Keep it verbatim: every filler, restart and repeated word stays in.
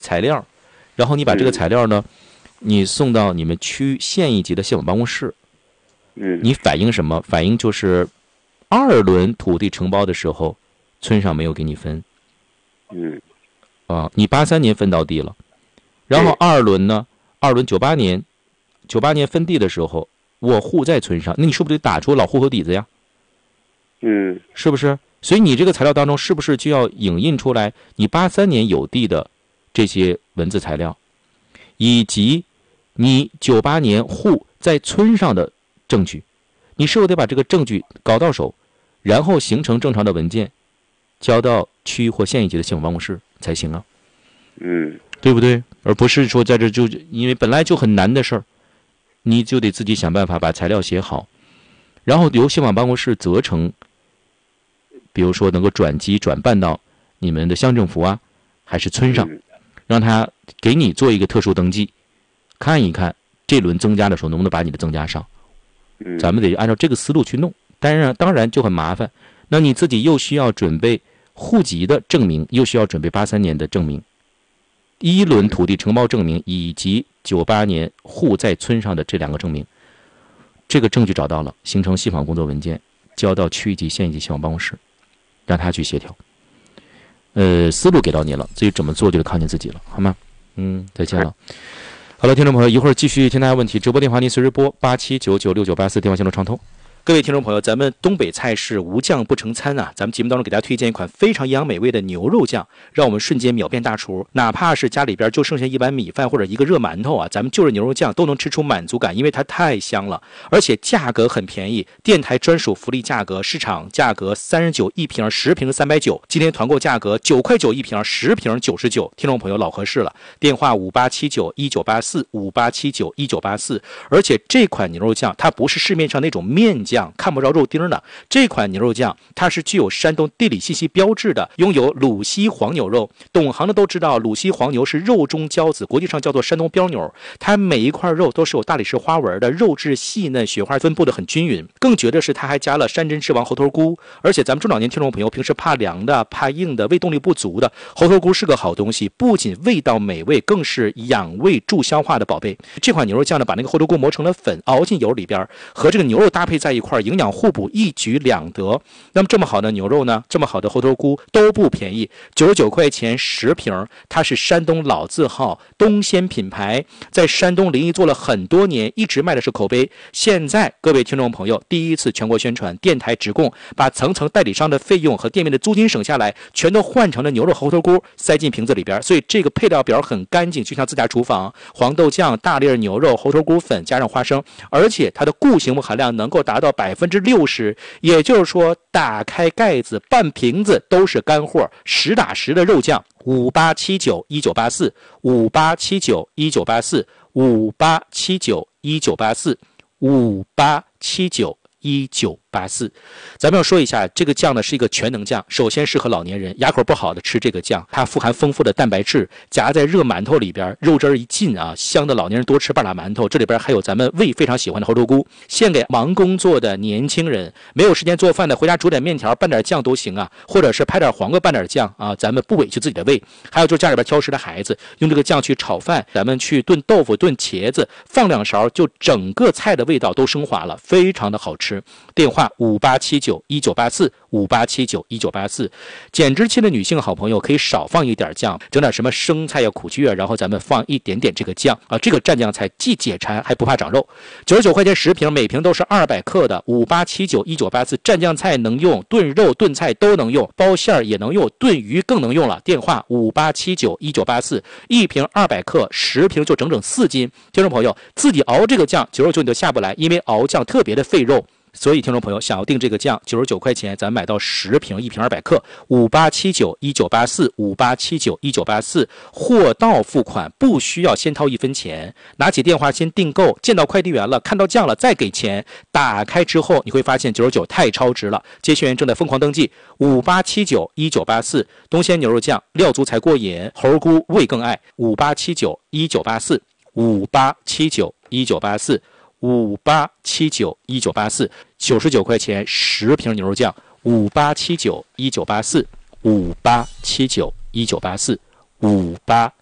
材料，然后你把这个材料呢，你送到你们区县一级的县委办公室。 嗯， 你反映什么？反映就是二轮土地承包的时候，村上没有给你分。 嗯， 啊，你八三年分到地了，然后二轮呢？二轮九八年，九八年分地的时候，我户在村上，那你是不是得打出老户口底子呀？ 嗯， 是不是？所以你这个材料当中是不是就要影印出来你八三年有地的这些文字材料，以及你九八年户在村上的证据？你是否得把这个证据搞到手，然后形成正常的文件，交到区或县一级的县委办公室才行啊？ 嗯， 对不对？而不是说在这就因为本来就很难的事儿，你就得自己想办法把材料写好，然后由县委办公室责成。比如说能够转机转办到你们的乡政府啊，还是村上，让他给你做一个特殊登记，看一看这轮增加的时候能不能把你的增加上。咱们得按照这个思路去弄，当然当然就很麻烦。那你自己又需要准备户籍的证明，又需要准备八三年的证明，一轮土地承包证明以及九八年户在村上的这两个证明，这个证据找到了，形成信访工作文件，交到区一级、县一级信访办公室。让他去协调，呃，思路给到你了，至于怎么做就得靠你自己了，好吗？嗯，再见了。好了，听众朋友，一会儿继续听大家问题，直播电话您随时拨八七九九六九八四，电话线路畅通。各位听众朋友，咱们东北菜式无酱不成餐啊！咱们节目当中给大家推荐一款非常营养美味的牛肉酱，让我们瞬间秒变大厨。哪怕是家里边就剩下一碗米饭或者一个热馒头啊，咱们就着牛肉酱都能吃出满足感，因为它太香了，而且价格很便宜，电台专属福利价格，市场价格三十九一瓶，十瓶三百九，今天团购价格九块九一瓶，十瓶九十九，听众朋友老合适了。电话五八七九一九八四五八七九一九八四，而且这款牛肉酱它不是市面上那种面酱。看不着肉丁的这款牛肉酱，它是具有山东地理信息标志的，拥有鲁西黄牛肉。懂行的都知道，鲁西黄牛是肉中骄子，国际上叫做山东标牛。它每一块肉都是有大理石花纹的，肉质细嫩，雪花分布的很均匀。更绝的是，它还加了山珍之王猴头菇。而且咱们中老年听众朋友平时怕凉的、怕硬的、胃动力不足的，猴头菇是个好东西，不仅味道美味，更是养胃助消化的宝贝。这款牛肉酱呢，把那个猴头菇磨成了粉，熬进油里边，和这个牛肉搭配在一块，营养互补，一举两得。那么这么好的牛肉呢，这么好的猴头菇都不便宜，九十九块钱十瓶。它是山东老字号东鲜品牌，在山东临沂做了很多年，一直卖的是口碑。现在各位听众朋友第一次全国宣传，电台直供，把层层代理商的费用和店面的租金省下来，全都换成了牛肉猴头菇塞进瓶子里边，所以这个配料表很干净，就像自家厨房。黄豆酱、大粒牛肉、猴头菇粉加上花生，而且它的固形物含量能够达到百分之六十，也就是说打开盖子半瓶子都是干货，实打实的肉酱。五八七九一九八四五八七九一九八四五八七九一九八四五八七九一九八四。咱们要说一下，这个酱呢是一个全能酱，首先适合老年人，牙口不好的吃这个酱，它富含丰富的蛋白质，夹在热馒头里边，肉汁一进啊，香的老年人多吃半拉馒头。这里边还有咱们胃非常喜欢的猴头菇，献给忙工作的年轻人，没有时间做饭的，回家煮点面条拌点酱都行啊，或者是拍点黄瓜拌点酱啊，咱们不委屈自己的胃。还有就是家里边挑食的孩子，用这个酱去炒饭，咱们去炖豆腐、炖茄子，放两勺，就整个菜的味道都升华了，非常的好吃。电话五八七九一九八四五八七九一九八四。减脂期的女性好朋友可以少放一点酱，整点什么生菜呀、苦菊啊，然后咱们放一点点这个酱啊，这个蘸酱菜既解馋还不怕长肉。九十九块钱十瓶，每瓶都是二百克的。五八七九一九八四，蘸酱菜能用，炖肉炖菜都能用，包馅儿也能用，炖鱼更能用了。电话五八七九一九八四，一瓶二百克，十瓶就整整四斤。听众朋友自己熬这个酱，九十九你都下不来，因为熬酱特别的费肉。所以听众朋友想要订这个酱，九十九块钱咱买到十瓶，一瓶二百克。五八七九一九八四五八七九一九八四，货到付款，不需要先掏一分钱，拿起电话先订购，见到快递员了，看到酱了再给钱。打开之后你会发现九十九太超值了，接线员正在疯狂登记。五八七九一九八四，东鲜牛肉酱料足才过瘾，猴菇味更爱。五八七九一九八四五八七九一九八四五八七九一九八四，九十九块钱十瓶牛肉酱。五八七九一九八四五八七九一九八四五八